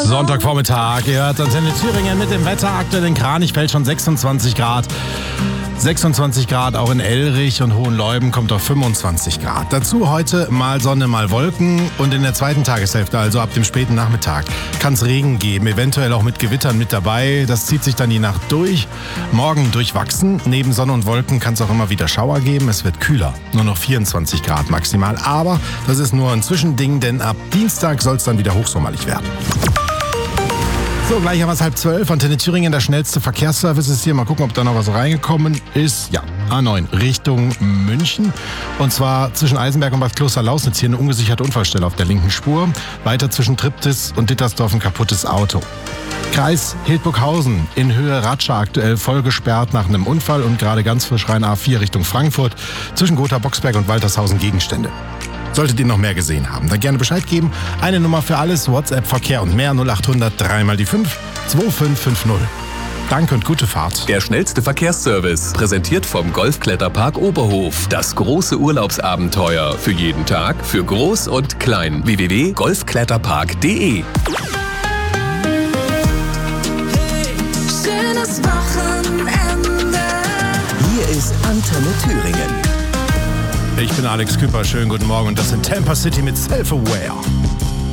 Sonntagvormittag, ihr hört Antenne Thüringen mit dem Wetter. Aktuell in Kranichfeld schon 26 Grad. 26 Grad auch in Elrich und Hohenleuben kommt auf 25 Grad. Dazu heute mal Sonne, mal Wolken und in der zweiten Tageshälfte, also ab dem späten Nachmittag, kann es Regen geben, eventuell auch mit Gewittern mit dabei. Das zieht sich dann die Nacht durch. Morgen durchwachsen. Neben Sonne und Wolken kann es auch immer wieder Schauer geben. Es wird kühler, nur noch 24 Grad maximal. Aber das ist nur ein Zwischending, denn ab Dienstag soll es dann wieder hochsommerlich werden. So, gleich haben wir es 11:30. Antenne Thüringen, der schnellste Verkehrsservice ist hier. Mal gucken, ob da noch was reingekommen ist. Ja, A9 Richtung München. Und zwar zwischen Eisenberg und Bad Kloster-Lausnitz. Hier eine ungesicherte Unfallstelle auf der linken Spur. Weiter zwischen Triptis und Dittersdorf ein kaputtes Auto. Kreis Hildburghausen in Höhe Ratscha aktuell voll gesperrt nach einem Unfall und gerade ganz frisch rein A4 Richtung Frankfurt. Zwischen Gotha-Boxberg und Waltershausen Gegenstände. Solltet ihr noch mehr gesehen haben, dann gerne Bescheid geben. Eine Nummer für alles, WhatsApp, Verkehr und mehr 0800 3 mal die 5 2550. Danke und gute Fahrt. Der schnellste Verkehrsservice, präsentiert vom Golfkletterpark Oberhof. Das große Urlaubsabenteuer für jeden Tag, für Groß und Klein. www.golfkletterpark.de. Schönes Wochenende. Hier ist Antenne Thüringen. Ich bin Alex Küpper, schönen guten Morgen und das sind Tampa City mit Self-Aware.